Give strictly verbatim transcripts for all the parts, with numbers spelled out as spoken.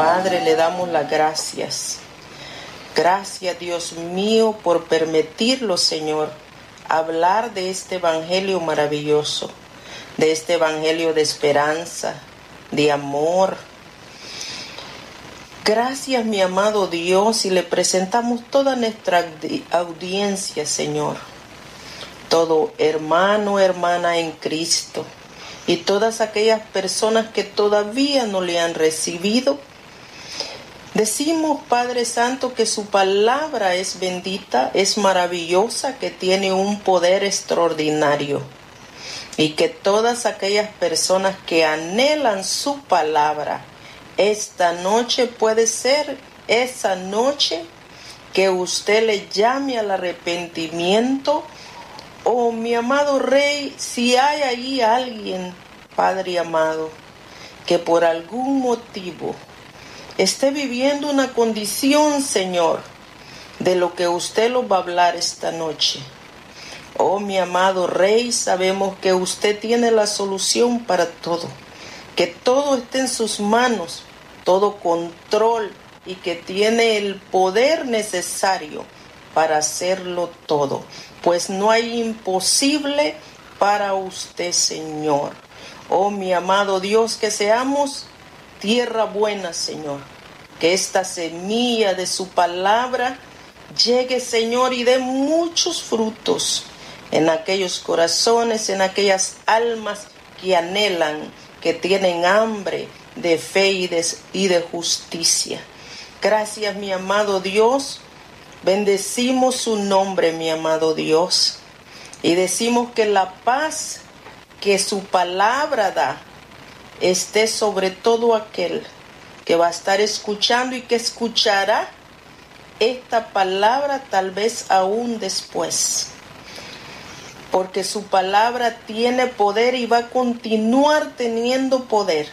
Padre, le damos las gracias. Gracias, Dios mío, por permitirlo, Señor, hablar de este evangelio maravilloso, de este evangelio de esperanza, de amor. Gracias, mi amado Dios, y le presentamos toda nuestra audiencia, Señor, todo hermano, hermana en Cristo, y todas aquellas personas que todavía no le han recibido. Decimos, Padre Santo, que su palabra es bendita, es maravillosa, que tiene un poder extraordinario. Y que todas aquellas personas que anhelan su palabra, esta noche puede ser esa noche que usted le llame al arrepentimiento. Oh, mi amado Rey, si hay ahí alguien, Padre amado, que por algún motivo esté viviendo una condición, Señor, de lo que usted lo va a hablar esta noche. Oh, mi amado Rey, sabemos que usted tiene la solución para todo, que todo está en sus manos, todo control, y que tiene el poder necesario para hacerlo todo, pues no hay imposible para usted, Señor. Oh, mi amado Dios, que seamos tierra buena, Señor, que esta semilla de su palabra llegue, Señor, y dé muchos frutos en aquellos corazones, en aquellas almas que anhelan, que tienen hambre de fe y de, y de justicia. Gracias, mi amado Dios, bendecimos su nombre, mi amado Dios, y decimos que la paz que su palabra da esté sobre todo aquel que va a estar escuchando y que escuchará esta palabra tal vez aún después, porque su palabra tiene poder y va a continuar teniendo poder.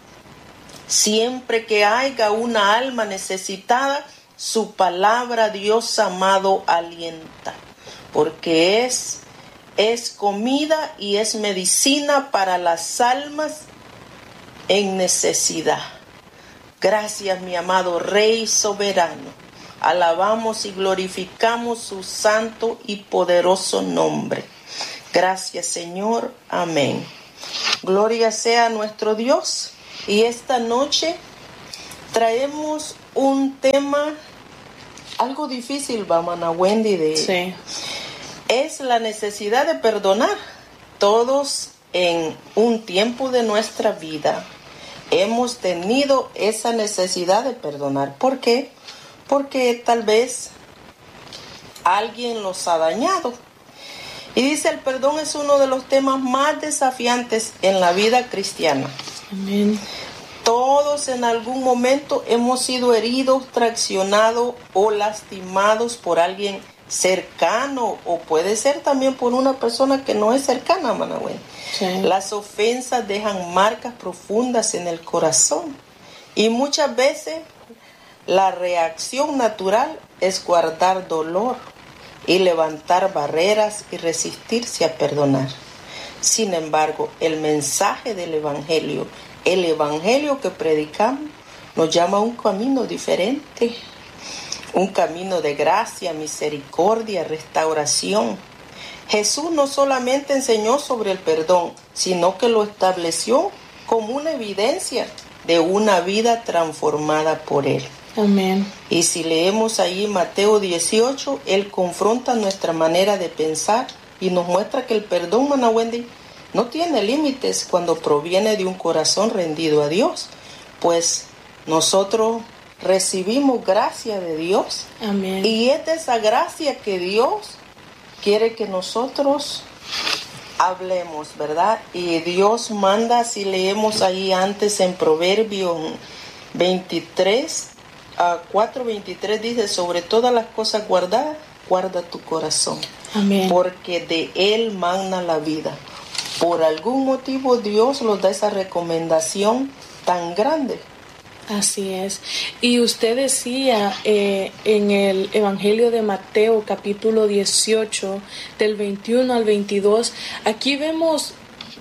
Siempre que haya una alma necesitada, su palabra, Dios amado, alienta, porque es, es comida y es medicina para las almas en necesidad. Gracias, mi amado Rey soberano. Alabamos y glorificamos su santo y poderoso nombre. Gracias, Señor. Amén. Gloria sea a nuestro Dios. Y esta noche traemos un tema algo difícil, Mamá Wendy, de sí. Es la necesidad de perdonar. Todos en un tiempo de nuestra vida hemos tenido esa necesidad de perdonar. ¿Por qué? Porque tal vez alguien los ha dañado. Y dice, el perdón es uno de los temas más desafiantes en la vida cristiana. Amén. Todos en algún momento hemos sido heridos, traicionados o lastimados por alguien cercano, o puede ser también por una persona que no es cercana, Manahuel. Sí. Las ofensas dejan marcas profundas en el corazón y muchas veces la reacción natural es guardar dolor y levantar barreras y resistirse a perdonar. Sin embargo, el mensaje del Evangelio, el Evangelio que predicamos, nos llama a un camino diferente. Un camino de gracia, misericordia, restauración. Jesús no solamente enseñó sobre el perdón, sino que lo estableció como una evidencia de una vida transformada por Él. Amén. Y si leemos ahí Mateo dieciocho, Él confronta nuestra manera de pensar y nos muestra que el perdón, Mana Wendy, no tiene límites cuando proviene de un corazón rendido a Dios, pues nosotros recibimos gracia de Dios. Amén. Y es de esa gracia que Dios quiere que nosotros hablemos, ¿verdad? Y Dios manda, si leemos ahí antes en Proverbios veintitrés, a cuatro veintitrés, dice, sobre todas las cosas guardadas, guarda tu corazón. Amén. Porque de él mana la vida. Por algún motivo Dios nos da esa recomendación tan grande. Así es. Y usted decía eh, en el Evangelio de Mateo, capítulo dieciocho, del veintiuno al veintidós, aquí vemos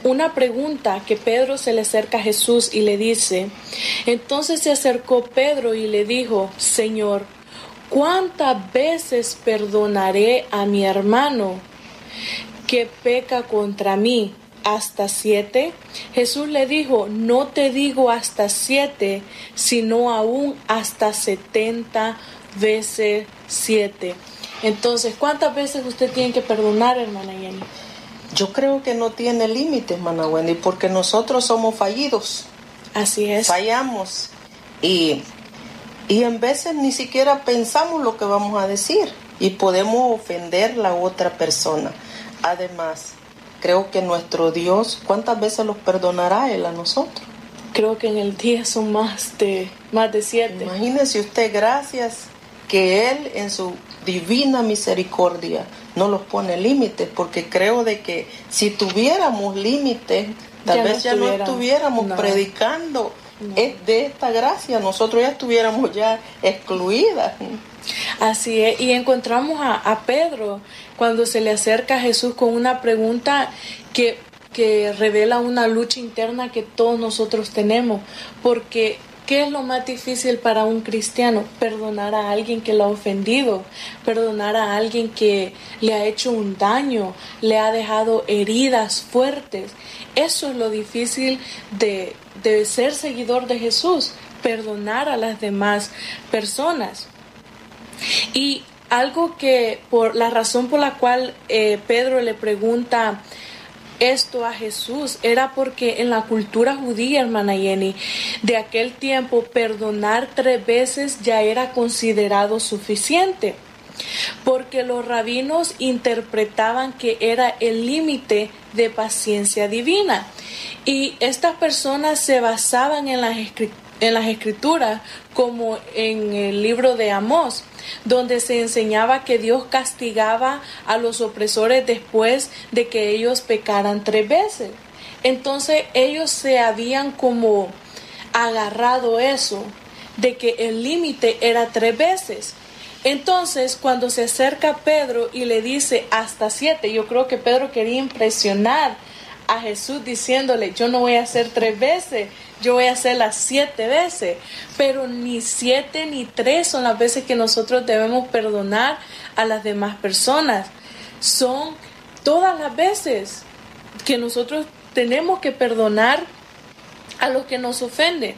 una pregunta que Pedro se le acerca a Jesús y le dice, entonces se acercó Pedro y le dijo, Señor, ¿cuántas veces perdonaré a mi hermano que peca contra mí? ¿Hasta siete? Jesús le dijo, no te digo hasta siete, sino aún hasta setenta veces siete. Entonces, ¿cuántas veces usted tiene que perdonar, hermana Jenny? Yo creo que no tiene límites, hermana Wendy, porque nosotros somos fallidos. Así es. Fallamos. Y, y en veces ni siquiera pensamos lo que vamos a decir y podemos ofender a la otra persona. Además, creo que nuestro Dios, ¿cuántas veces los perdonará Él a nosotros? Creo que en el día son más de, más de siete. Imagínese usted, gracias que Él en su divina misericordia no los pone límites, porque creo de que si tuviéramos límites, tal ya vez no ya no estuviéramos no. predicando no. de esta gracia, nosotros ya estuviéramos ya excluidas. Así es, y encontramos a, a Pedro cuando se le acerca a Jesús con una pregunta que, que revela una lucha interna que todos nosotros tenemos, porque ¿qué es lo más difícil para un cristiano? Perdonar a alguien que lo ha ofendido, perdonar a alguien que le ha hecho un daño, le ha dejado heridas fuertes. Eso es lo difícil de, de ser seguidor de Jesús, perdonar a las demás personas. Y algo que, por la razón por la cual eh, Pedro le pregunta esto a Jesús, era porque en la cultura judía, hermana Jenny, de aquel tiempo, perdonar tres veces ya era considerado suficiente, porque los rabinos interpretaban que era el límite de paciencia divina, y estas personas se basaban en las escrituras en las escrituras, como en el libro de Amós, donde se enseñaba que Dios castigaba a los opresores después de que ellos pecaran tres veces. Entonces ellos se habían como agarrado eso, de que el límite era tres veces. Entonces, cuando se acerca Pedro y le dice hasta siete, yo creo que Pedro quería impresionar a Jesús diciéndole, yo no voy a hacer tres veces, yo voy a hacer las siete veces. Pero ni siete ni tres son las veces que nosotros debemos perdonar a las demás personas. Son todas las veces que nosotros tenemos que perdonar a los que nos ofenden.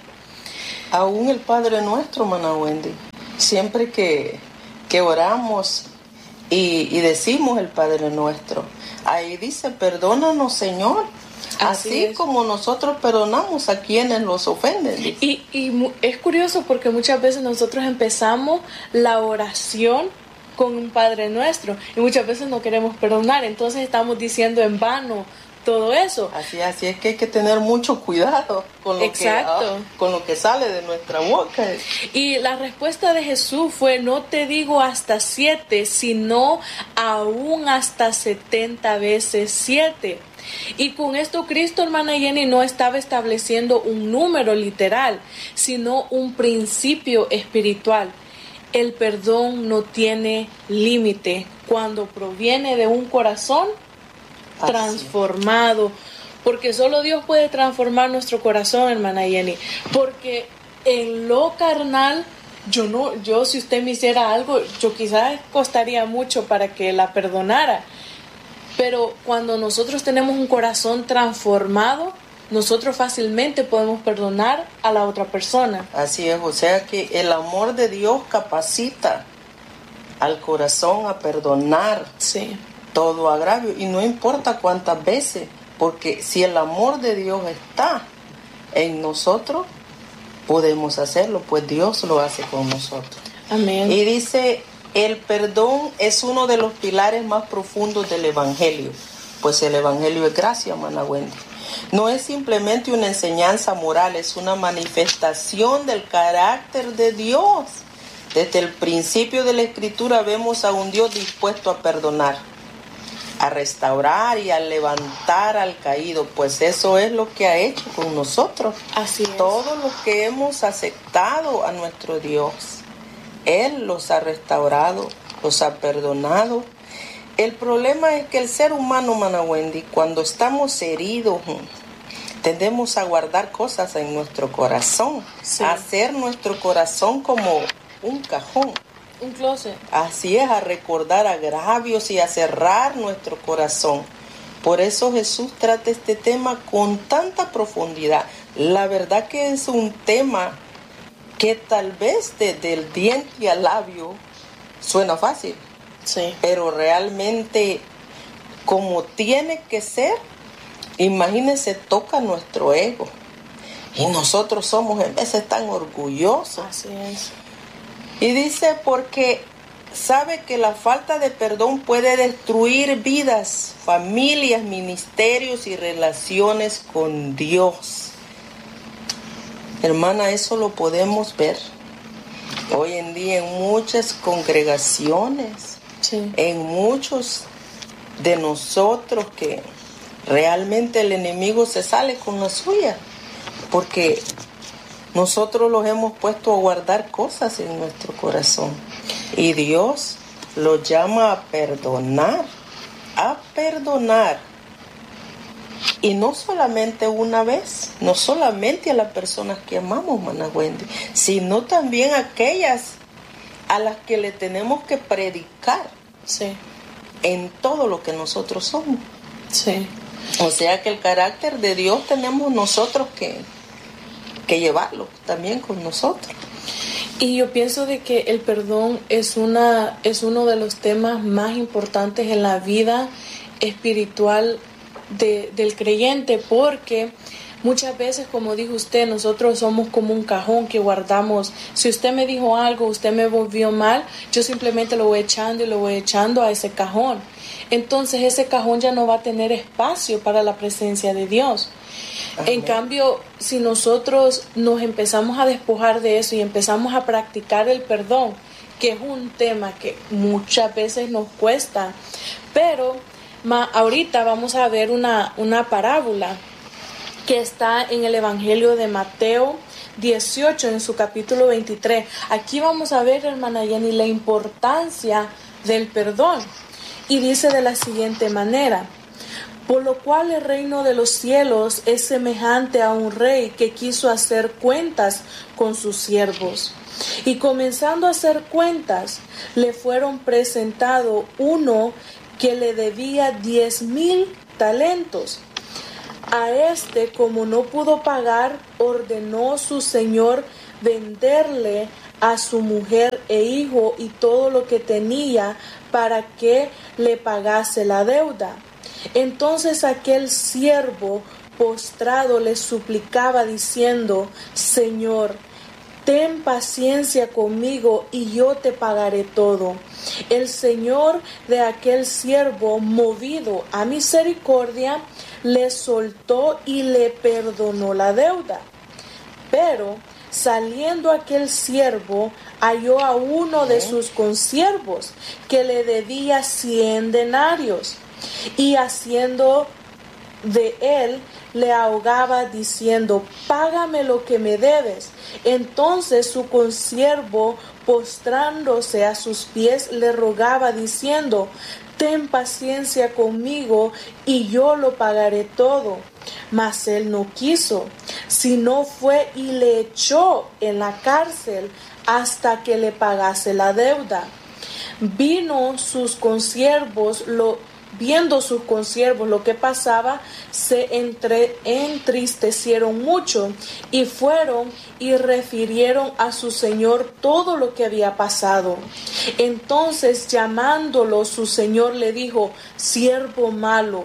Aún el Padre Nuestro, hermana Wendy, siempre que, que oramos y, y decimos el Padre Nuestro, ahí dice, perdónanos, Señor, así, así como nosotros perdonamos a quienes nos ofenden. Y, y es curioso porque muchas veces nosotros empezamos la oración con un Padre Nuestro y muchas veces no queremos perdonar, entonces estamos diciendo en vano todo eso. Así, así es que hay que tener mucho cuidado con lo, Exacto. que, ah, con lo que sale de nuestra boca. Y la respuesta de Jesús fue, no te digo hasta siete, sino aún hasta setenta veces siete. Y con esto Cristo, hermana Jenny, no estaba estableciendo un número literal, sino un principio espiritual. El perdón no tiene límite cuando proviene de un corazón Así. transformado, porque solo Dios puede transformar nuestro corazón, hermana Jenny, porque en lo carnal, yo no, yo si usted me hiciera algo, yo quizás costaría mucho para que la perdonara, pero cuando nosotros tenemos un corazón transformado, nosotros fácilmente podemos perdonar a la otra persona. Así es, o sea que el amor de Dios capacita al corazón a perdonar. Sí. Todo agravio, y no importa cuántas veces, porque si el amor de Dios está en nosotros, podemos hacerlo, pues Dios lo hace con nosotros. Amén. Y dice, el perdón es uno de los pilares más profundos del Evangelio, pues el Evangelio es gracia, hermana Wendy. No es simplemente una enseñanza moral, es una manifestación del carácter de Dios. Desde el principio de la Escritura vemos a un Dios dispuesto a perdonar, a restaurar y a levantar al caído, pues eso es lo que ha hecho con nosotros. Así es. Todos los que hemos aceptado a nuestro Dios, Él los ha restaurado, los ha perdonado El problema es que el ser humano, Mana Wendy, cuando estamos heridos, tendemos a guardar cosas en nuestro corazón, sí. a hacer nuestro corazón como un cajón. Un closet. Así es, a recordar agravios y a cerrar nuestro corazón. Por eso Jesús trata este tema con tanta profundidad. La verdad que es un tema que tal vez desde el diente al labio suena fácil. Sí. Pero realmente, como tiene que ser, imagínense, toca nuestro ego. Y nosotros somos en veces tan orgullosos. Así es. Y dice, porque sabe que la falta de perdón puede destruir vidas, familias, ministerios y relaciones con Dios. Hermana, eso lo podemos ver hoy en día en muchas congregaciones, sí. en muchos de nosotros, que realmente el enemigo se sale con la suya, porque nosotros los hemos puesto a guardar cosas en nuestro corazón. Y Dios los llama a perdonar, a perdonar. Y no solamente una vez, no solamente a las personas que amamos, Mana Wendy, sino también a aquellas a las que le tenemos que predicar, sí. en todo lo que nosotros somos. Sí. O sea que el carácter de Dios tenemos nosotros que... que llevarlo también con nosotros. Y yo pienso de que el perdón es una es uno de los temas más importantes en la vida espiritual de, del creyente, porque muchas veces, como dijo usted, nosotros somos como un cajón que guardamos. Si usted me dijo algo, usted me volvió mal, yo simplemente lo voy echando y lo voy echando a ese cajón. Entonces ese cajón ya no va a tener espacio para la presencia de Dios. Ajá. En cambio, si nosotros nos empezamos a despojar de eso y empezamos a practicar el perdón, que es un tema que muchas veces nos cuesta, pero ma, ahorita vamos a ver una, una parábola que está en el Evangelio de Mateo dieciocho, en su capítulo veintitrés. Aquí vamos a ver, hermana Jenny, la importancia del perdón. Y dice de la siguiente manera: por lo cual el reino de los cielos es semejante a un rey que quiso hacer cuentas con sus siervos. Y comenzando a hacer cuentas, le fueron presentado uno que le debía diez mil talentos. A este, como no pudo pagar, ordenó su señor venderle a su mujer e hijo y todo lo que tenía para que le pagase la deuda. Entonces aquel siervo postrado le suplicaba diciendo: Señor, ten paciencia conmigo y yo te pagaré todo. El señor de aquel siervo, movido a misericordia, le soltó y le perdonó la deuda. Pero saliendo aquel siervo, halló a uno de sus consiervos que le debía cien denarios, y haciendo de él le ahogaba diciendo: págame lo que me debes. Entonces su consiervo, postrándose a sus pies, le rogaba diciendo: ten paciencia conmigo y yo lo pagaré todo. Mas él no quiso, sino fue y le echó en la cárcel hasta que le pagase la deuda. Vino sus consiervos, lo Viendo sus consiervos lo que pasaba, se entre, entristecieron mucho y fueron y refirieron a su señor todo lo que había pasado. Entonces, llamándolo, su señor le dijo: siervo malo,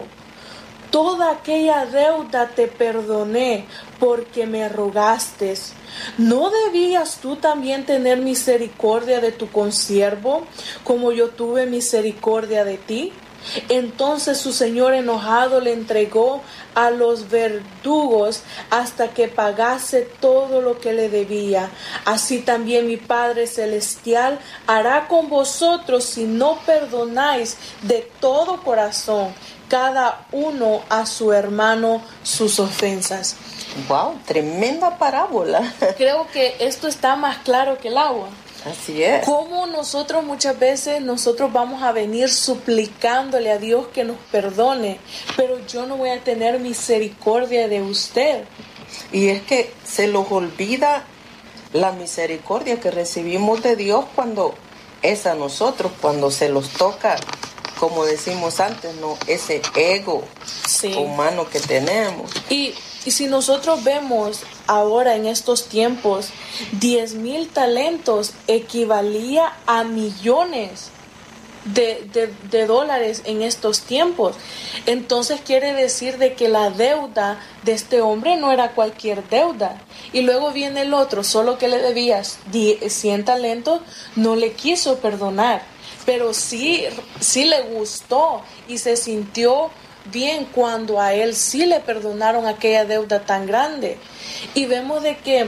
toda aquella deuda te perdoné porque me rogaste. ¿No debías tú también tener misericordia de tu consiervo, como yo tuve misericordia de ti? Entonces su señor, enojado, le entregó a los verdugos hasta que pagase todo lo que le debía. Así también mi Padre Celestial hará con vosotros si no perdonáis de todo corazón cada uno a su hermano sus ofensas. Wow, tremenda parábola. Creo que esto está más claro que el agua. Así es. Como nosotros muchas veces, nosotros vamos a venir suplicándole a Dios que nos perdone, pero yo no voy a tener misericordia de usted. Y es que se los olvida la misericordia que recibimos de Dios cuando es a nosotros, cuando se los toca, como decimos antes, ¿no? Ese ego sí. humano que tenemos. Y, y si nosotros vemos ahora en estos tiempos, diez mil talentos equivalía a millones de, de, de dólares en estos tiempos. Entonces quiere decir de que la deuda de este hombre no era cualquier deuda. Y luego viene el otro, solo que le debías cien talentos, no le quiso perdonar. Pero sí, sí le gustó y se sintió bien cuando a él sí le perdonaron aquella deuda tan grande. Y vemos de que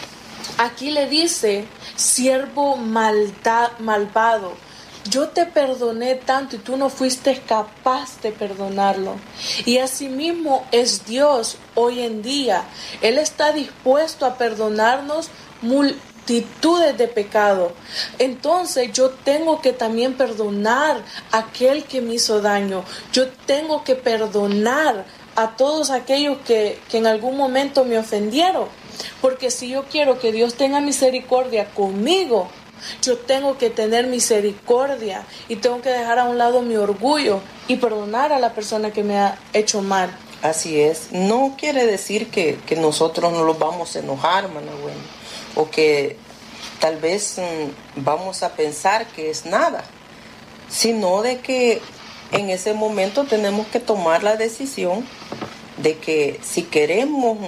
aquí le dice, siervo malda, malvado, yo te perdoné tanto y tú no fuiste capaz de perdonarlo. Y asimismo es Dios hoy en día. Él está dispuesto a perdonarnos multitudes de pecados. Entonces yo tengo que también perdonar a aquel que me hizo daño. Yo tengo que perdonar a todos aquellos que, que en algún momento me ofendieron. Porque si yo quiero que Dios tenga misericordia conmigo, yo tengo que tener misericordia y tengo que dejar a un lado mi orgullo y perdonar a la persona que me ha hecho mal. Así es. No quiere decir que, que nosotros no los vamos a enojar, mana buena, o que tal vez mmm, vamos a pensar que es nada, sino de que en ese momento tenemos que tomar la decisión de que si queremos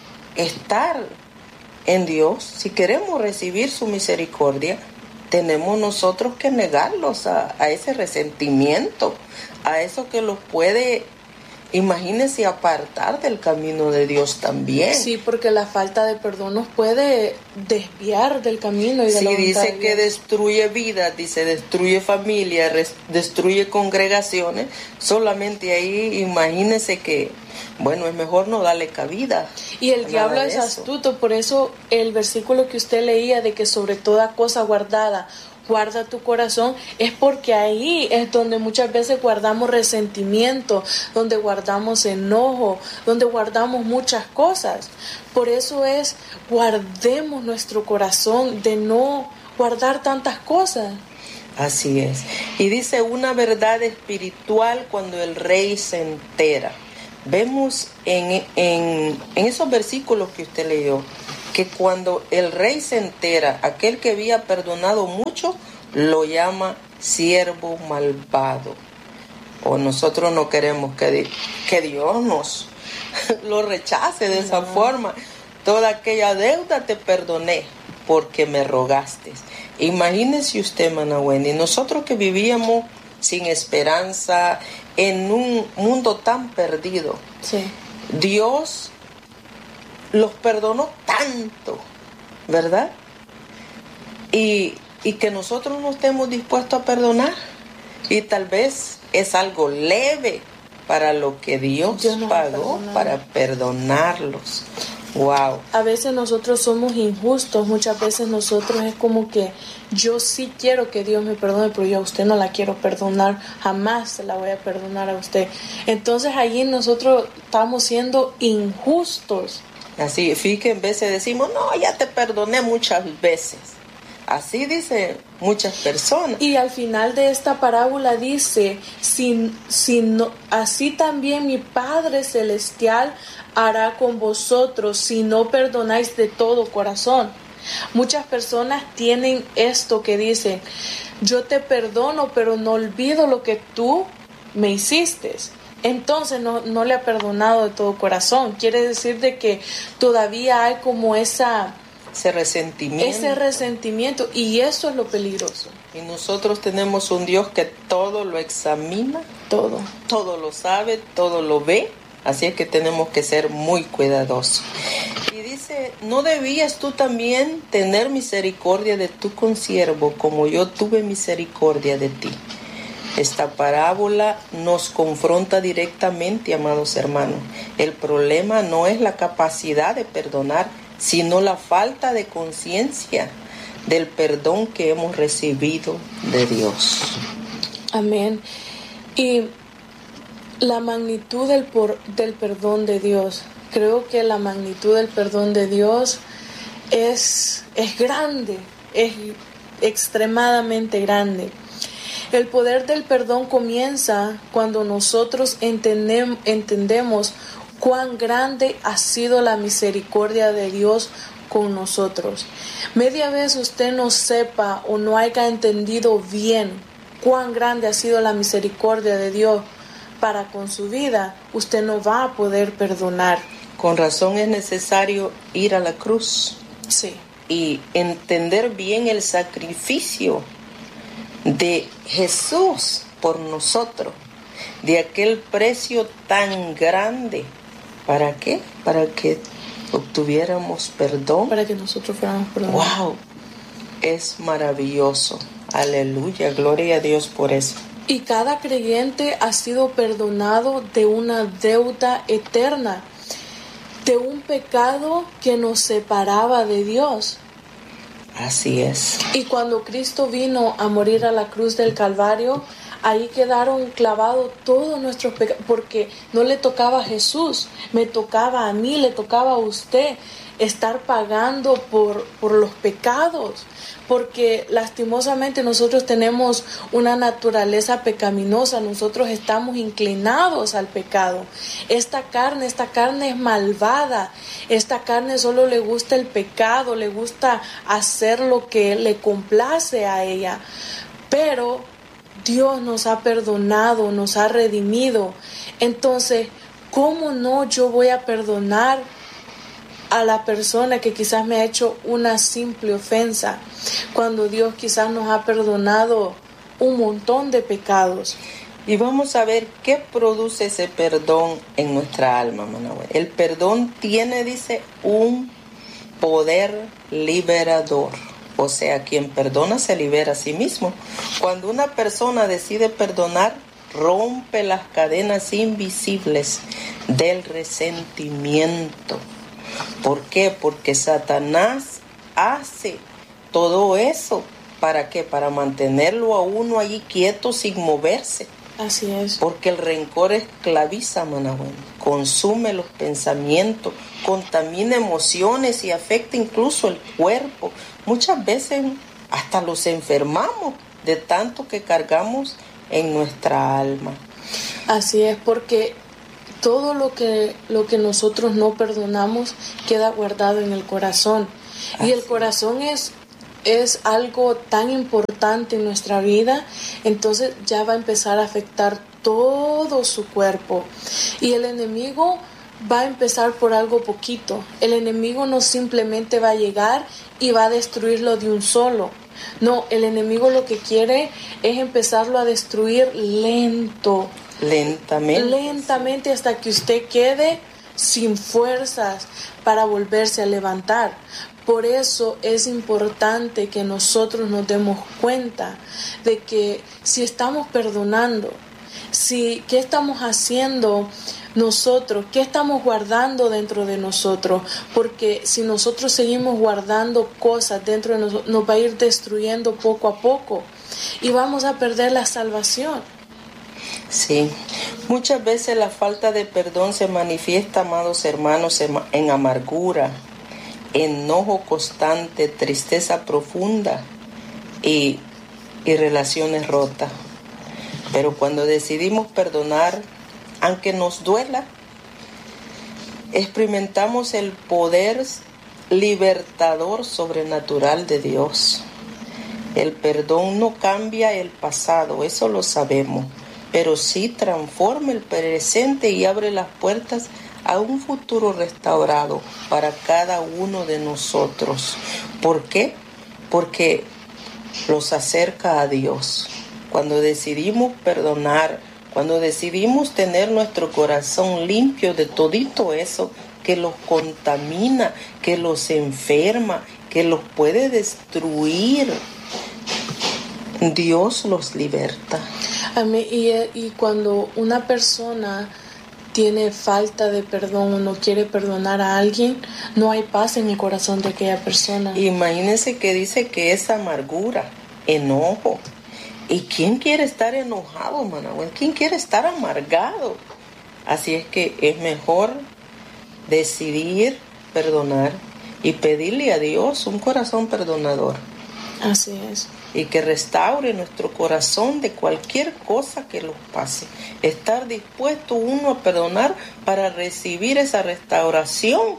estar en Dios, si queremos recibir su misericordia, tenemos nosotros que negarlos a, a ese resentimiento, a eso que los puede, imagínense, apartar del camino de Dios también. Sí, porque la falta de perdón nos puede desviar del camino. Y de sí, la dice que destruye vidas, dice, destruye familias, res, destruye congregaciones. Solamente ahí, imagínense que, bueno, es mejor no darle cabida. Y el diablo es astuto, por eso el versículo que usted leía de que sobre toda cosa guardada, guarda tu corazón, es porque ahí es donde muchas veces guardamos resentimiento, donde guardamos enojo, donde guardamos muchas cosas. Por eso es, guardemos nuestro corazón de no guardar tantas cosas. Así es. Y dice una verdad espiritual cuando el rey se entera. Vemos en, en, en esos versículos que usted leyó, que cuando el rey se entera, aquel que había perdonado mucho, lo llama siervo malvado. O nosotros no queremos que, que Dios nos lo rechace de esa no. forma. Toda aquella deuda te perdoné porque me rogaste. Imagínese usted, mana Wendy, nosotros que vivíamos sin esperanza, en un mundo tan perdido, sí. Dios los perdonó tanto, ¿verdad? Y, y que nosotros no estemos dispuestos a perdonar, y tal vez es algo leve para lo que Dios, Dios pagó para perdonarlos. Wow. A veces nosotros somos injustos, muchas veces nosotros es como que yo sí quiero que Dios me perdone, pero yo a usted no la quiero perdonar, jamás se la voy a perdonar a usted. Entonces allí nosotros estamos siendo injustos. Así, fíjate, en vez de decimos, no, ya te perdoné muchas veces. Así dicen muchas personas. Y al final de esta parábola dice, si, si no, así también mi Padre Celestial hará con vosotros si no perdonáis de todo corazón. Muchas personas tienen esto que dicen, yo te perdono, pero no olvido lo que tú me hiciste. Entonces no, no le ha perdonado de todo corazón. Quiere decir de que todavía hay como esa... ese resentimiento. Ese resentimiento, y eso es lo peligroso. Y nosotros tenemos un Dios que todo lo examina, todo, todo lo sabe, todo lo ve, así es que tenemos que ser muy cuidadosos. Y dice, ¿no debías tú también tener misericordia de tu consiervo como yo tuve misericordia de ti? Esta parábola nos confronta directamente, amados hermanos. El problema no es la capacidad de perdonar, sino la falta de conciencia del perdón que hemos recibido de Dios. Amén. Y la magnitud del, por, del perdón de Dios, creo que la magnitud del perdón de Dios es, es grande, es extremadamente grande. El poder del perdón comienza cuando nosotros entendem, entendemos cuán grande ha sido la misericordia de Dios con nosotros. Media vez usted no sepa o no haya entendido bien cuán grande ha sido la misericordia de Dios para con su vida, usted no va a poder perdonar. Con razón es necesario ir a la cruz. Sí. Y entender bien el sacrificio de Jesús por nosotros, de aquel precio tan grande. ¿Para qué? Para que obtuviéramos perdón. Para que nosotros fuéramos perdonados. ¡Wow! Es maravilloso. Aleluya, gloria a Dios por eso. Y cada creyente ha sido perdonado de una deuda eterna, de un pecado que nos separaba de Dios. Así es. Y cuando Cristo vino a morir a la cruz del Calvario, ahí quedaron clavados todos nuestros pecados, porque no le tocaba a Jesús, me tocaba a mí, le tocaba a usted estar pagando por, por los pecados, porque lastimosamente nosotros tenemos una naturaleza pecaminosa, nosotros estamos inclinados al pecado. Esta carne, esta carne es malvada, esta carne solo le gusta el pecado, le gusta hacer lo que le complace a ella, pero Dios nos ha perdonado, nos ha redimido. Entonces, ¿cómo no yo voy a perdonar a la persona que quizás me ha hecho una simple ofensa, cuando Dios quizás nos ha perdonado un montón de pecados? Y vamos a ver qué produce ese perdón en nuestra alma, Manabuel. El perdón tiene, dice, un poder liberador. O sea, quien perdona se libera a sí mismo. Cuando una persona decide perdonar, rompe las cadenas invisibles del resentimiento. ¿Por qué? Porque Satanás hace todo eso. ¿Para qué? Para mantenerlo a uno allí quieto sin moverse. Así es. Porque el rencor esclaviza, Manabuel, consume los pensamientos, contamina emociones y afecta incluso el cuerpo. Muchas veces hasta los enfermamos de tanto que cargamos en nuestra alma. Así es, porque todo lo que, lo que nosotros no perdonamos queda guardado en el corazón. Así. Y el corazón es, es algo tan importante en nuestra vida, entonces ya va a empezar a afectar todo su cuerpo. Y el enemigo va a empezar por algo poquito. El enemigo no simplemente va a llegar y va a destruirlo de un solo. No, el enemigo lo que quiere es empezarlo a destruir lento. Lentamente. Lentamente hasta que usted quede sin fuerzas para volverse a levantar. Por eso es importante que nosotros nos demos cuenta de que si estamos perdonando, si qué estamos haciendo nosotros, qué estamos guardando dentro de nosotros, porque si nosotros seguimos guardando cosas dentro de nosotros, nos va a ir destruyendo poco a poco y vamos a perder la salvación. Sí, muchas veces la falta de perdón se manifiesta, amados hermanos, en amargura, enojo constante, tristeza profunda y, y relaciones rotas. Pero cuando decidimos perdonar, aunque nos duela, experimentamos el poder libertador sobrenatural de Dios. El perdón no cambia el pasado, eso lo sabemos, pero sí transforma el presente y abre las puertas a un futuro restaurado para cada uno de nosotros. ¿Por qué? Porque los acerca a Dios. Cuando decidimos perdonar, cuando decidimos tener nuestro corazón limpio de todito eso que los contamina, que los enferma, que los puede destruir, Dios los liberta. Amén. Y, y cuando una persona tiene falta de perdón o no quiere perdonar a alguien, no hay paz en el corazón de aquella persona. Imagínense que dice que es amargura, enojo. ¿Y quién quiere estar enojado, Managüen? ¿Quién quiere estar amargado? Así es que es mejor decidir perdonar y pedirle a Dios un corazón perdonador. Así es. Y que restaure nuestro corazón de cualquier cosa que nos pase. Estar dispuesto uno a perdonar para recibir esa restauración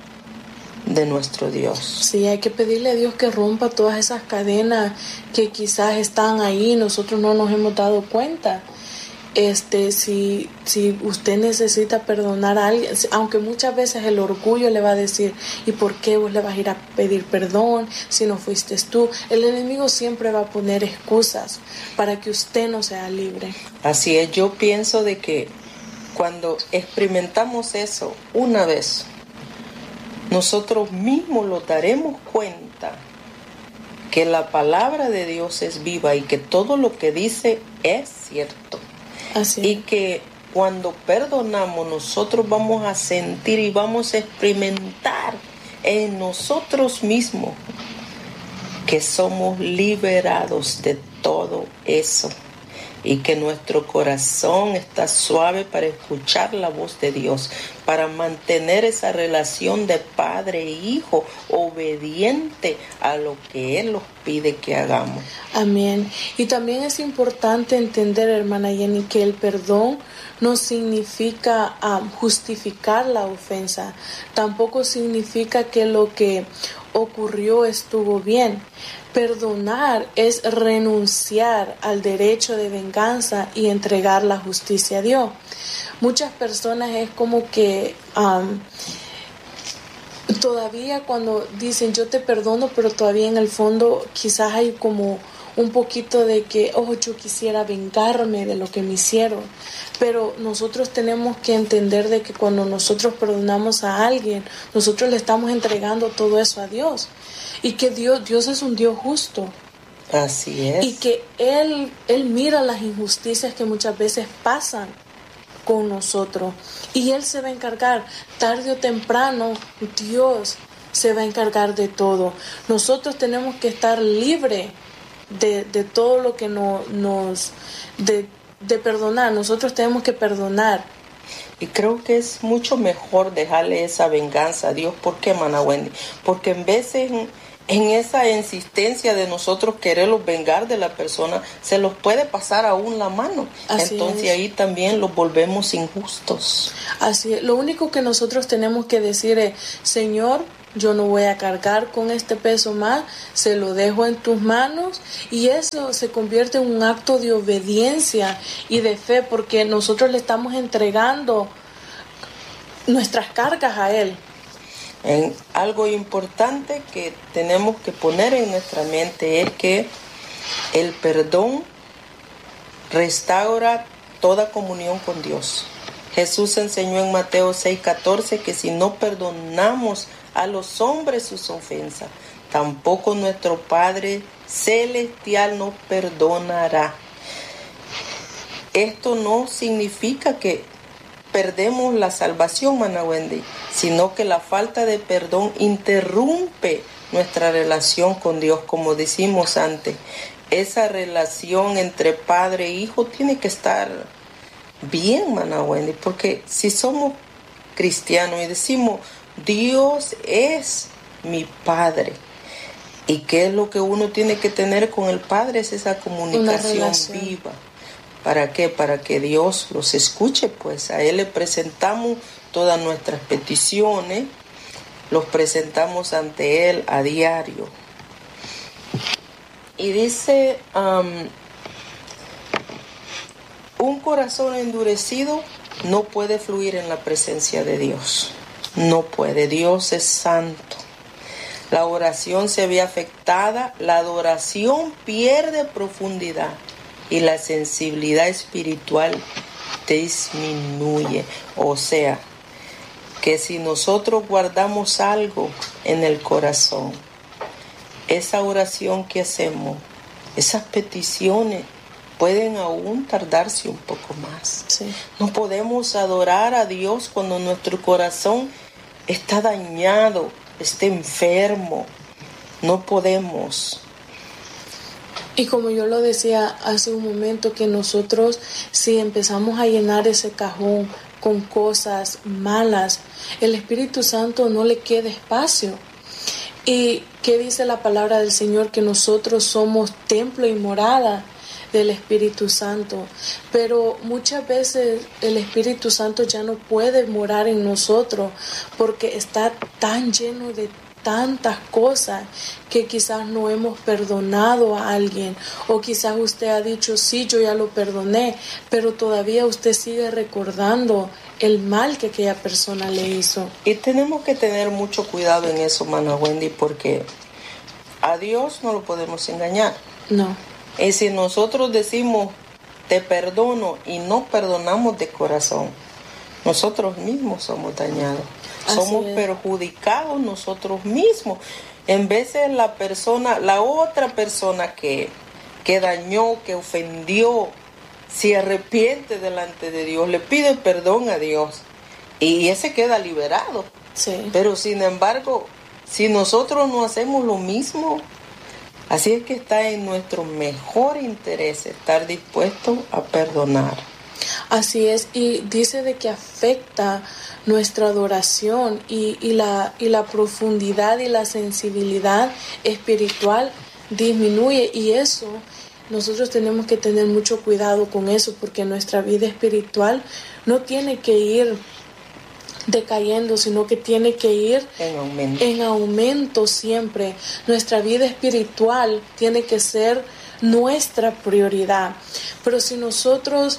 de nuestro Dios. Sí, hay que pedirle a Dios que rompa todas esas cadenas que quizás están ahí y nosotros no nos hemos dado cuenta. Este, si, si usted necesita perdonar a alguien, aunque muchas veces el orgullo le va a decir, ¿y por qué vos le vas a ir a pedir perdón si no fuiste tú? El enemigo siempre va a poner excusas para que usted no sea libre. Así es, yo pienso de que cuando experimentamos eso una vez, nosotros mismos nos daremos cuenta que la palabra de Dios es viva y que todo lo que dice es cierto. Así. Y que cuando perdonamos nosotros vamos a sentir y vamos a experimentar en nosotros mismos que somos liberados de todo eso y que nuestro corazón está suave para escuchar la voz de Dios, para mantener esa relación de padre e hijo obediente a lo que Él nos pide que hagamos. Amén. Y también es importante entender, hermana Jenny, que el perdón no significa um, justificar la ofensa. Tampoco significa que lo que ocurrió estuvo bien. Perdonar es renunciar al derecho de venganza y entregar la justicia a Dios. Muchas personas es como que um, todavía cuando dicen yo te perdono, pero todavía en el fondo quizás hay como un poquito de que, oh, yo quisiera vengarme de lo que me hicieron. Pero nosotros tenemos que entender de que cuando nosotros perdonamos a alguien, nosotros le estamos entregando todo eso a Dios. Y que Dios, Dios es un Dios justo. Así es. Y que Él, Él mira las injusticias que muchas veces pasan con nosotros. Y Él se va a encargar, tarde o temprano, Dios se va a encargar de todo. Nosotros tenemos que estar libres de, de todo lo que no, nos... De, de perdonar. Nosotros tenemos que perdonar. Y creo que es mucho mejor dejarle esa venganza a Dios. ¿Por qué, Mana Wendy? Porque en veces en, en esa insistencia de nosotros quererlos vengar de la persona, se los puede pasar aún la mano. Así Entonces es. Ahí también los volvemos injustos. Así es. Lo único que nosotros tenemos que decir es, Señor, yo no voy a cargar con este peso más, se lo dejo en tus manos, y eso se convierte en un acto de obediencia y de fe, porque nosotros le estamos entregando nuestras cargas a Él. En algo importante que tenemos que poner en nuestra mente es que el perdón restaura toda comunión con Dios. Jesús enseñó en Mateo seis catorce que si no perdonamos a los hombres sus ofensas, tampoco nuestro Padre Celestial nos perdonará. Esto no significa que perdemos la salvación, Mana Wendy, sino que la falta de perdón interrumpe nuestra relación con Dios, como decimos antes. Esa relación entre padre e hijo tiene que estar bien, Mana Wendy, porque si somos cristianos y decimos Dios es mi Padre, y qué es lo que uno tiene que tener con el Padre, es esa comunicación viva. ¿Para qué? Para que Dios los escuche, pues a Él le presentamos todas nuestras peticiones, los presentamos ante Él a diario. Y dice, um, un corazón endurecido no puede fluir en la presencia de Dios. No puede. Dios es santo. La oración se ve afectada, la adoración pierde profundidad y la sensibilidad espiritual disminuye. O sea, que si nosotros guardamos algo en el corazón, esa oración que hacemos, esas peticiones pueden aún tardarse un poco más. Sí. No podemos adorar a Dios cuando nuestro corazón está dañado, está enfermo. No podemos. Y como yo lo decía hace un momento, que nosotros, si empezamos a llenar ese cajón con cosas malas, el Espíritu Santo no le queda espacio. ¿Y qué dice la palabra del Señor? Que nosotros somos templo y morada del Espíritu Santo. Pero muchas veces el Espíritu Santo ya no puede morar en nosotros porque está tan lleno de tantas cosas que quizás no hemos perdonado a alguien, o quizás usted ha dicho, sí, yo ya lo perdoné, pero todavía usted sigue recordando el mal que aquella persona le hizo. Y tenemos que tener mucho cuidado en eso, Mana Wendy, porque a Dios no lo podemos engañar. No. Y si nosotros decimos, te perdono, y no perdonamos de corazón, nosotros mismos somos dañados. Somos perjudicados nosotros mismos. En vez de la persona, la otra persona que, que dañó, que ofendió, se arrepiente delante de Dios, le pide perdón a Dios y ese queda liberado. Sí. Pero sin embargo, si nosotros no hacemos lo mismo, así es que está en nuestro mejor interés estar dispuesto a perdonar. Así es, y dice de que afecta nuestra adoración y, y, la, y la profundidad y la sensibilidad espiritual disminuye, y eso nosotros tenemos que tener mucho cuidado con eso, porque nuestra vida espiritual no tiene que ir decayendo, sino que tiene que ir en aumento. en aumento siempre. Nuestra vida espiritual tiene que ser nuestra prioridad, pero si nosotros,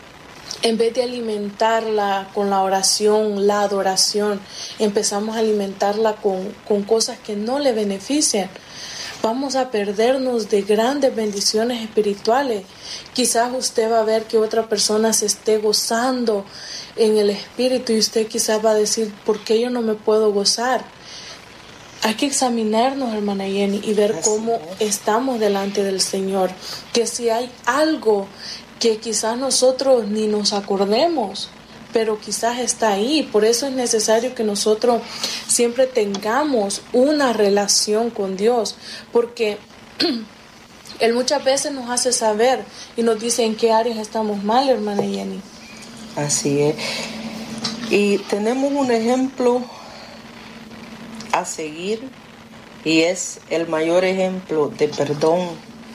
en vez de alimentarla con la oración, la adoración, empezamos a alimentarla con, con cosas que no le benefician, vamos a perdernos de grandes bendiciones espirituales. Quizás usted va a ver que otra persona se esté gozando en el espíritu y usted quizás va a decir, ¿por qué yo no me puedo gozar? Hay que examinarnos, hermana Jenny, y ver Así cómo es. estamos delante del Señor. Que si hay algo que quizás nosotros ni nos acordemos, pero quizás está ahí. Por eso es necesario que nosotros siempre tengamos una relación con Dios, porque Él muchas veces nos hace saber y nos dice en qué áreas estamos mal, hermana Jenny. Así es. Y tenemos un ejemplo a seguir, y es el mayor ejemplo de perdón.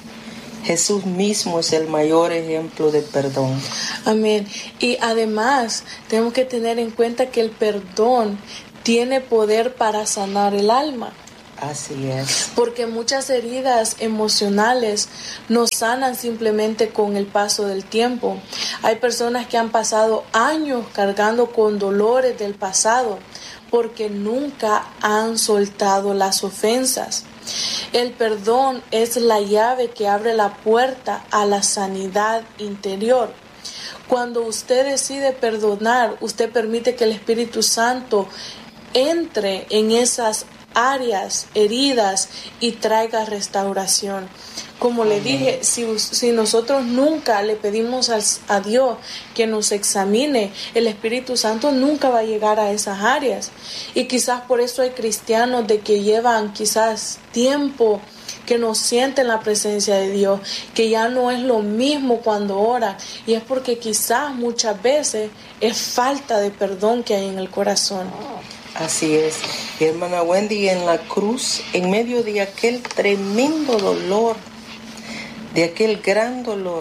Jesús mismo es el mayor ejemplo de perdón. Amén. Y además tenemos que tener en cuenta que el perdón tiene poder para sanar el alma. Así es. Porque muchas heridas emocionales no sanan simplemente con el paso del tiempo. Hay personas que han pasado años cargando con dolores del pasado porque nunca han soltado las ofensas. El perdón es la llave que abre la puerta a la sanidad interior. Cuando usted decide perdonar, usted permite que el Espíritu Santo entre en esas áreas heridas y traiga restauración. Como le dije, si, si nosotros nunca le pedimos a, a Dios que nos examine, el Espíritu Santo nunca va a llegar a esas áreas. Y quizás por eso hay cristianos de que llevan quizás tiempo que no sienten la presencia de Dios, que ya no es lo mismo cuando oran, y es porque quizás muchas veces es falta de perdón que hay en el corazón. Así es. Y hermana Wendy, en la cruz, en medio de aquel tremendo dolor, de aquel gran dolor,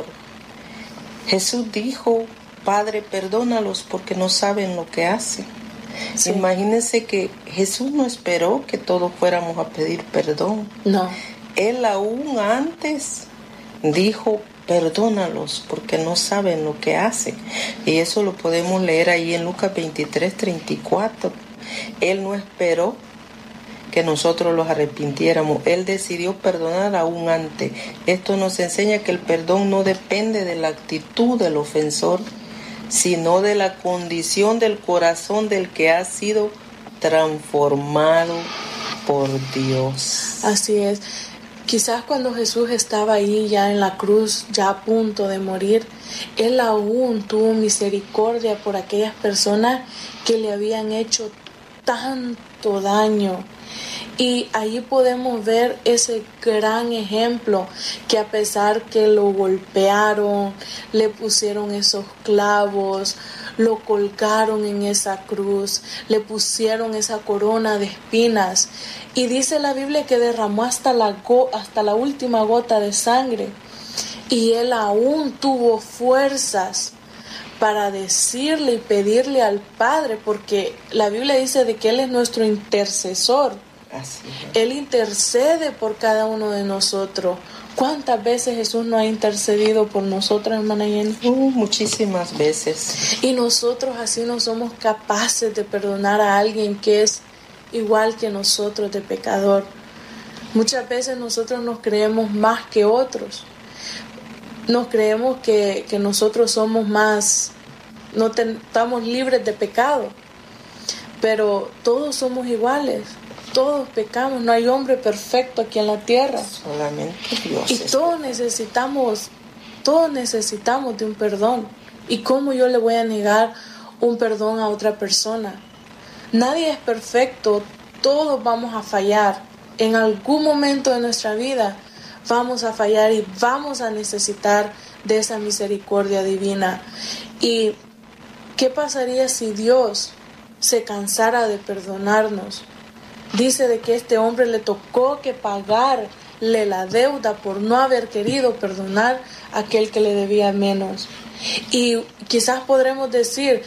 Jesús dijo, Padre, perdónalos porque no saben lo que hacen. Sí. Imagínense que Jesús no esperó que todos fuéramos a pedir perdón. No. Él aún antes dijo, perdónalos porque no saben lo que hacen. Y eso lo podemos leer ahí en Lucas veintitrés, treinta y cuatro. Él no esperó que nosotros los arrepintiéramos. Él decidió perdonar aún antes. Esto nos enseña que el perdón no depende de la actitud del ofensor, sino de la condición del corazón del que ha sido transformado por Dios. Así es. Quizás cuando Jesús estaba ahí ya en la cruz, ya a punto de morir, Él aún tuvo misericordia por aquellas personas que le habían hecho tanto daño. Y ahí podemos ver ese gran ejemplo que a pesar que lo golpearon, le pusieron esos clavos, lo colgaron en esa cruz, le pusieron esa corona de espinas. Y dice la Biblia que derramó hasta la, go- hasta la última gota de sangre. Y Él aún tuvo fuerzas para decirle y pedirle al Padre, porque la Biblia dice de que Él es nuestro intercesor. Así es. Él intercede por cada uno de nosotros. ¿Cuántas veces Jesús no ha intercedido por nosotros, hermana Jenny? Uh, muchísimas veces. Y nosotros así no somos capaces de perdonar a alguien que es igual que nosotros de pecador. Muchas veces nosotros nos creemos más que otros. Nos creemos que, que nosotros somos más, no ten, estamos libres de pecado. Pero todos somos iguales. Todos pecamos, no hay hombre perfecto aquí en la tierra. Solamente Dios. Y todos necesitamos, todos necesitamos de un perdón. ¿Y cómo yo le voy a negar un perdón a otra persona? Nadie es perfecto, todos vamos a fallar. En algún momento de nuestra vida vamos a fallar y vamos a necesitar de esa misericordia divina. ¿Y qué pasaría si Dios se cansara de perdonarnos? Dice de que este hombre le tocó que pagarle la deuda por no haber querido perdonar a aquel que le debía menos. Y quizás podremos decir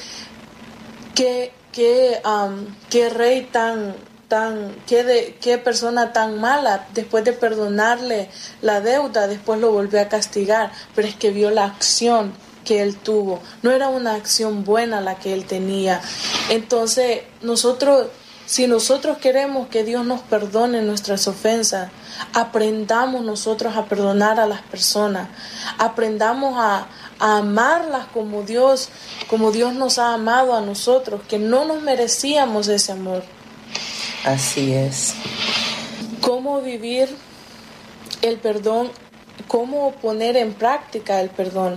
que, que, um, qué rey tan, tan, qué, de, qué persona tan mala, después de perdonarle la deuda, después lo volvió a castigar. Pero es que vio la acción que él tuvo. No era una acción buena la que él tenía. Entonces, nosotros... Si nosotros queremos que Dios nos perdone nuestras ofensas, aprendamos nosotros a perdonar a las personas, aprendamos a, a amarlas como Dios, como Dios nos ha amado a nosotros, que no nos merecíamos ese amor. Así es. ¿Cómo vivir el perdón? ¿Cómo poner en práctica el perdón?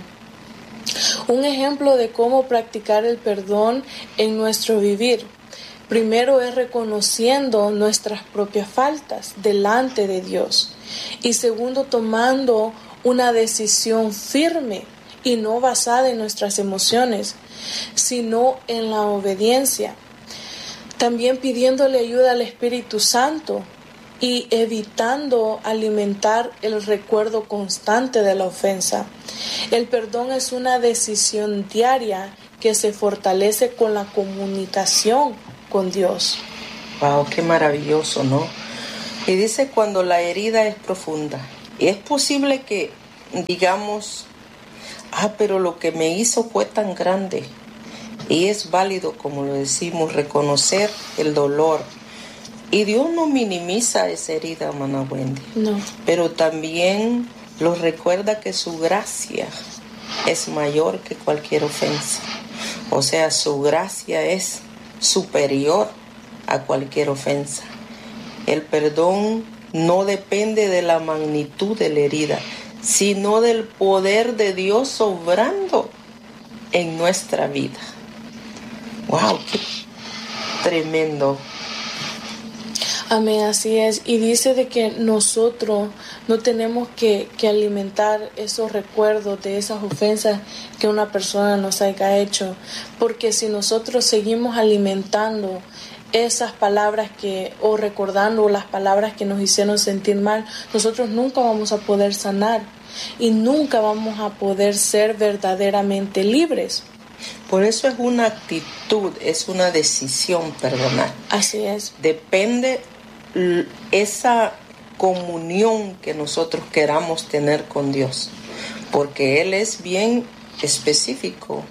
Un ejemplo de cómo practicar el perdón en nuestro vivir. Primero es reconociendo nuestras propias faltas delante de Dios. Y segundo, tomando una decisión firme y no basada en nuestras emociones, sino en la obediencia. También pidiéndole ayuda al Espíritu Santo y evitando alimentar el recuerdo constante de la ofensa. El perdón es una decisión diaria que se fortalece con la comunicación con Dios. Wow, qué maravilloso, ¿no? Y dice cuando la herida es profunda. Y es posible que digamos, ah, pero lo que me hizo fue tan grande. Y es válido, como lo decimos, reconocer el dolor. Y Dios no minimiza esa herida, hermana Wendy. No. Pero también nos recuerda que su gracia es mayor que cualquier ofensa. O sea, su gracia es superior a cualquier ofensa. El perdón no depende de la magnitud de la herida, sino del poder de Dios obrando en nuestra vida. ¡Wow! ¡Qué tremendo! Amén, así es. Y dice de que nosotros no tenemos que, que alimentar esos recuerdos de esas ofensas que una persona nos haya hecho. Porque si nosotros seguimos alimentando esas palabras que, o recordando las palabras que nos hicieron sentir mal, nosotros nunca vamos a poder sanar y nunca vamos a poder ser verdaderamente libres. Por eso es una actitud, es una decisión perdonar. Así es. Depende esa comunión que nosotros queramos tener con Dios, porque Él es bien específico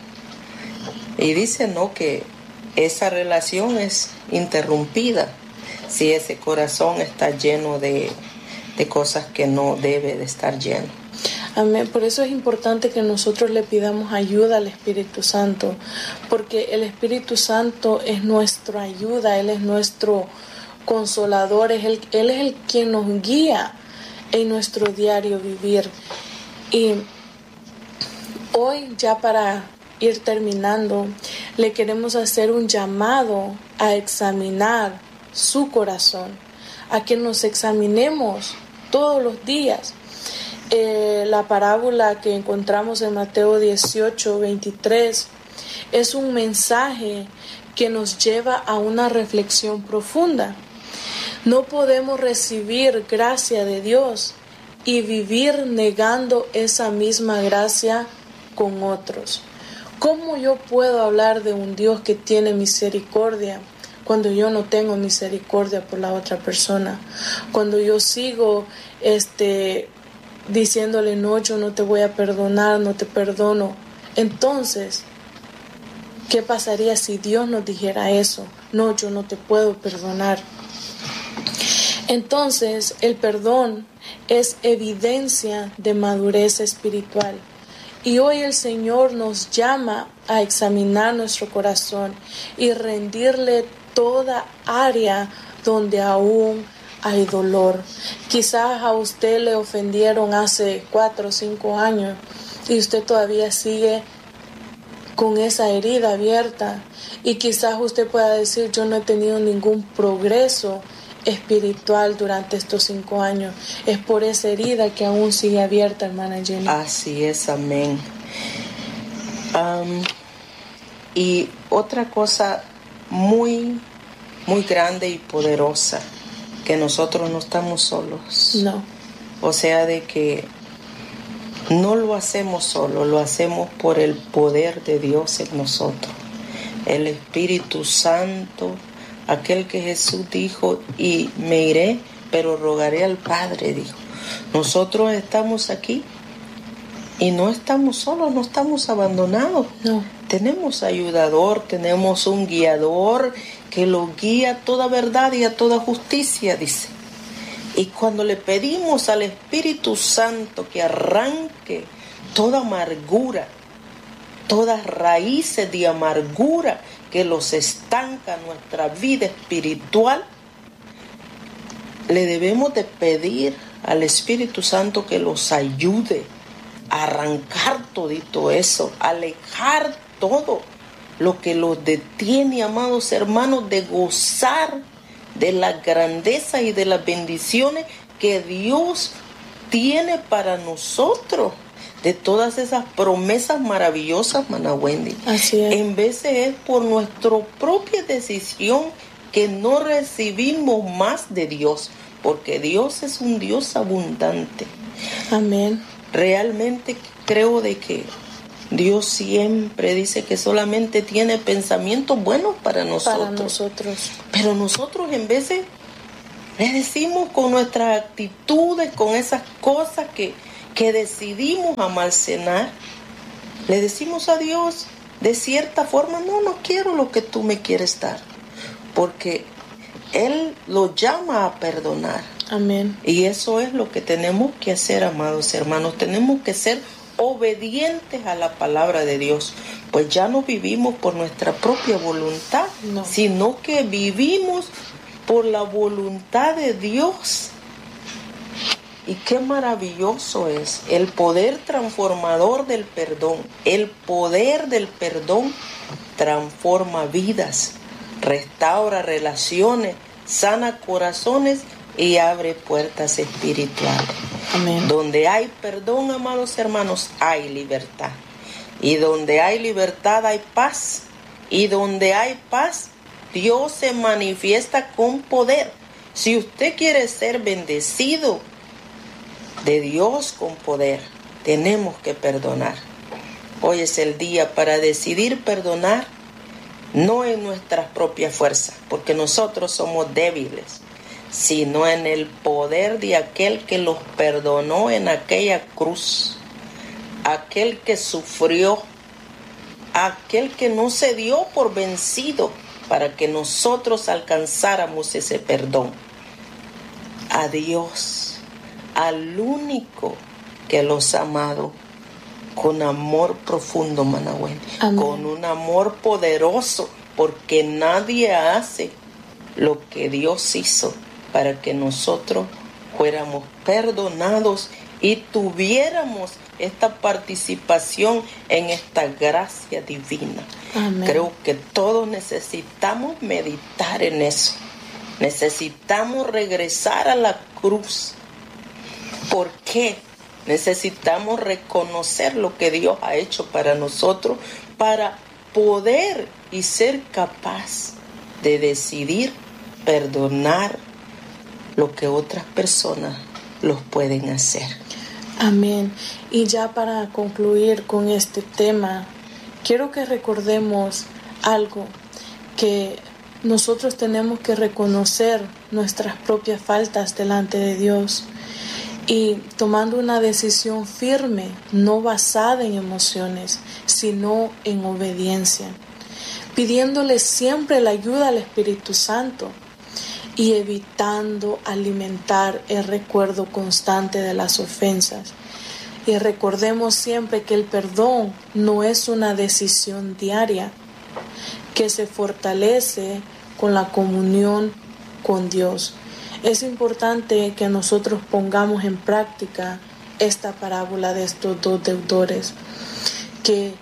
y dice, ¿no?, que esa relación es interrumpida si ese corazón está lleno de, de cosas que no debe de estar lleno. Amén. Por eso es importante que nosotros le pidamos ayuda al Espíritu Santo, porque el Espíritu Santo es nuestra ayuda, Él es nuestro consolador, es el, Él es el quien nos guía en nuestro diario vivir. Y hoy, ya para ir terminando, le queremos hacer un llamado a examinar su corazón, a que nos examinemos todos los días. Eh, la parábola que encontramos en Mateo dieciocho, veintitrés es un mensaje que nos lleva a una reflexión profunda. No podemos recibir gracia de Dios y vivir negando esa misma gracia con otros. ¿Cómo yo puedo hablar de un Dios que tiene misericordia cuando yo no tengo misericordia por la otra persona? Cuando yo sigo este, diciéndole, no, yo no te voy a perdonar, no te perdono. Entonces, ¿qué pasaría si Dios nos dijera eso? No, yo no te puedo perdonar. Entonces, el perdón es evidencia de madurez espiritual. Y hoy el Señor nos llama a examinar nuestro corazón y rendirle toda área donde aún hay dolor. Quizás a usted le ofendieron hace cuatro o cinco años y usted todavía sigue con esa herida abierta. Y quizás usted pueda decir, yo no he tenido ningún progreso espiritual durante estos cinco años. Es por esa herida que aún sigue abierta, hermana Jenny. Así es, amén. Um, y otra cosa muy, muy grande y poderosa, que nosotros no estamos solos. No. O sea, de que no lo hacemos solo, lo hacemos por el poder de Dios en nosotros. El Espíritu Santo, aquel que Jesús dijo, y me iré, pero rogaré al Padre, dijo. Nosotros estamos aquí y no estamos solos, no estamos abandonados. No. Tenemos ayudador, tenemos un guiador que lo guía a toda verdad y a toda justicia, dice. Y cuando le pedimos al Espíritu Santo que arranque toda amargura, todas raíces de amargura que los estanca en nuestra vida espiritual, le debemos de pedir al Espíritu Santo que los ayude a arrancar todito eso, alejar todo lo que los detiene, amados hermanos, de gozar de la grandeza y de las bendiciones que Dios tiene para nosotros, de todas esas promesas maravillosas, Mana Wendy. Así es. En veces es por nuestra propia decisión que no recibimos más de Dios, porque Dios es un Dios abundante. Amén. Realmente creo de que Dios siempre dice que solamente tiene pensamientos buenos para nosotros. Para nosotros. Pero nosotros en veces le decimos con nuestras actitudes, con esas cosas que, que decidimos almacenar, le decimos a Dios de cierta forma, no, no quiero lo que tú me quieres dar, porque Él lo llama a perdonar. Amén. Y eso es lo que tenemos que hacer, amados hermanos. Tenemos que ser obedientes a la palabra de Dios, pues ya no vivimos por nuestra propia voluntad, no. sino que vivimos por la voluntad de Dios. Y qué maravilloso es el poder transformador del perdón. El poder del perdón transforma vidas, restaura relaciones, sana corazones y abre puertas espirituales. Amén. Donde hay perdón, amados hermanos, hay libertad. Y donde hay libertad hay paz. Y donde hay paz, Dios se manifiesta con poder. Si usted quiere ser bendecido de Dios con poder, tenemos que perdonar. Hoy es el día para decidir perdonar, no en nuestras propias fuerzas, porque nosotros somos débiles, sino en el poder de aquel que los perdonó en aquella cruz, aquel que sufrió, aquel que no se dio por vencido para que nosotros alcanzáramos ese perdón. A Dios, al único que los ha amado con amor profundo, Mana Wendy, con un amor poderoso, porque nadie hace lo que Dios hizo para que nosotros fuéramos perdonados y tuviéramos esta participación en esta gracia divina. Amén. Creo que todos necesitamos meditar en eso. Necesitamos regresar a la cruz. ¿Por qué? Necesitamos reconocer lo que Dios ha hecho para nosotros para poder y ser capaz de decidir perdonar lo que otras personas los pueden hacer. Amén. Y ya para concluir con este tema, quiero que recordemos algo, que nosotros tenemos que reconocer nuestras propias faltas delante de Dios y tomando una decisión firme, no basada en emociones, sino en obediencia, pidiéndole siempre la ayuda al Espíritu Santo y evitando alimentar el recuerdo constante de las ofensas. Y recordemos siempre que el perdón no es una decisión diaria, que se fortalece con la comunión con Dios. Es importante que nosotros pongamos en práctica esta parábola de estos dos deudores, que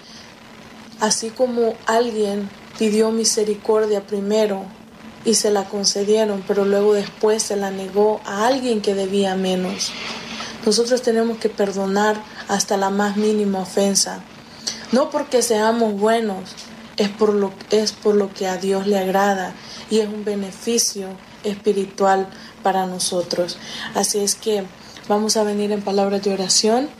así como alguien pidió misericordia primero y se la concedieron, pero luego después se la negó a alguien que debía menos, nosotros tenemos que perdonar hasta la más mínima ofensa, no porque seamos buenos, es por lo, es por lo que a Dios le agrada y es un beneficio espiritual para nosotros. Así es que vamos a venir en palabras de oración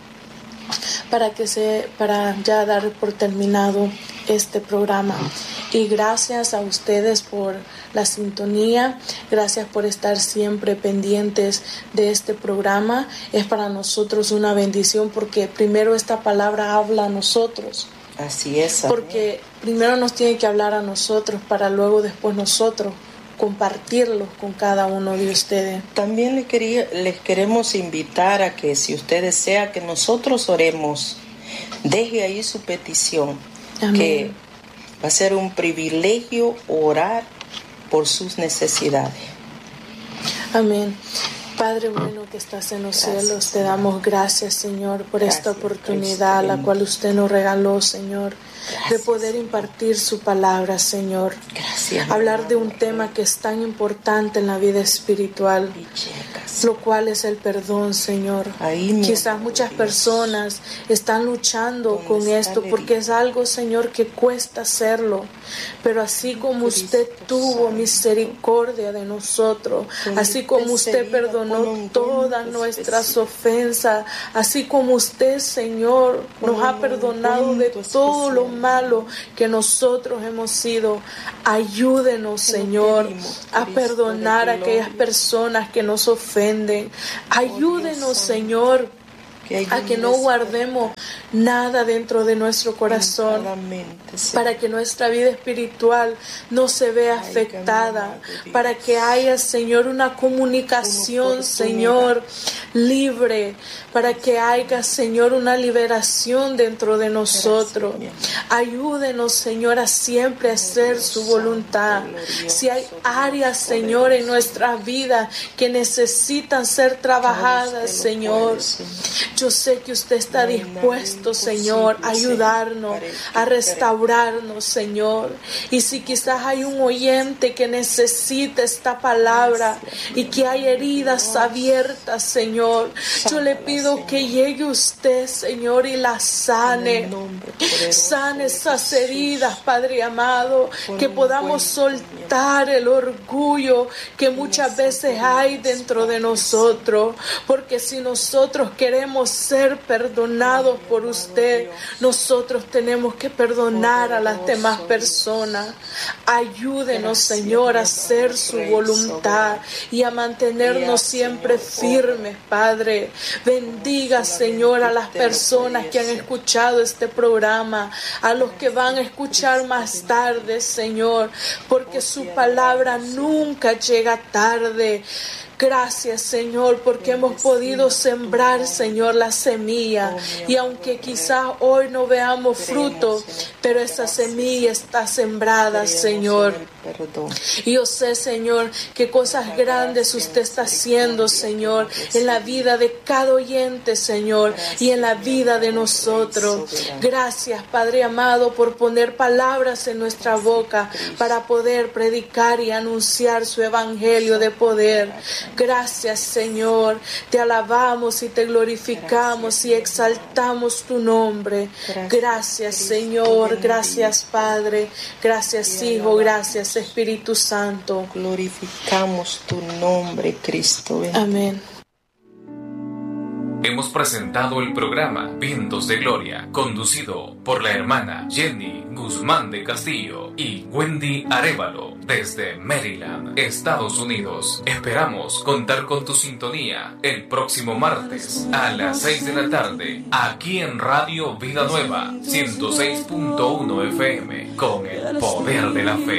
para que se para ya dar por terminado este programa. Y gracias a ustedes por la sintonía, gracias por estar siempre pendientes de este programa. Es para nosotros una bendición porque primero esta palabra habla a nosotros. Así es. Porque primero nos tiene que hablar a nosotros para luego después nosotros compartirlos con cada uno de ustedes. También les, quería, les queremos invitar a que si usted desea que nosotros oremos, deje ahí su petición. Amén. Que va a ser un privilegio orar por sus necesidades. Amén. Padre bueno que estás en los gracias, cielos, te damos gracias, Señor, por gracias, esta oportunidad la cual usted nos regaló, Señor, gracias, de poder impartir su palabra, Señor. Gracias, hablar de un tema que es tan importante en la vida espiritual, lo cual es el perdón, Señor. Quizás muchas personas están luchando con esto porque es algo, Señor, que cuesta hacerlo, pero así como usted tuvo misericordia de nosotros, así como usted perdonó todas nuestras ofensas, así como usted, Señor, nos ha perdonado de todo lo malo que nosotros hemos sido, ayúdenos, Señor, a perdonar a aquellas personas que nos ofenden. Ayúdenos, Señor, a que no guardemos nada dentro de nuestro corazón, para que nuestra vida espiritual no se vea afectada, para que haya, Señor, una comunicación, Señor, libre, para que haya, Señor, una liberación dentro de nosotros. Ayúdenos, Señor, a siempre hacer su voluntad. Si hay áreas, Señor, en nuestra vida que necesitan ser trabajadas, Señor, yo sé que usted está dispuesto, Señor, a ayudarnos, a restaurarnos, Señor. Y si quizás hay un oyente que necesita esta palabra y que hay heridas abiertas, Señor, yo le pido que llegue usted, Señor, y la sane. Sane esas heridas, Padre amado, que podamos soltar el orgullo que muchas veces hay dentro de nosotros, porque si nosotros queremos ser perdonados por usted, nosotros tenemos que perdonar a las demás personas. Ayúdenos, Señor, a hacer su voluntad y a mantenernos siempre firmes, Padre. Bendiga, Señor, a las personas que han escuchado este programa, a los que van a escuchar más tarde, Señor, porque su palabra nunca llega tarde. Gracias, Señor, porque hemos podido sembrar, Señor, la semilla. Y aunque quizás hoy no veamos fruto, pero esa semilla está sembrada, Señor. Y yo sé, Señor, que cosas grandes usted está haciendo, Señor, en la vida de cada oyente, Señor, y en la vida de nosotros. Gracias, Padre amado, por poner palabras en nuestra boca para poder predicar y anunciar su evangelio de poder. Gracias, Señor. Te alabamos y te glorificamos y exaltamos tu nombre. Gracias, Señor. Gracias, Padre. Gracias, Hijo. Gracias, Espíritu Santo. Glorificamos tu nombre, Cristo. Amén. Hemos presentado el programa Vientos de Gloria, conducido por la hermana Jenny Guzmán de Castillo y Wendy Arévalo desde Maryland, Estados Unidos. Esperamos contar con tu sintonía el próximo martes a las seis de la tarde, aquí en Radio Vida Nueva ciento seis punto uno F M, con el poder de la fe.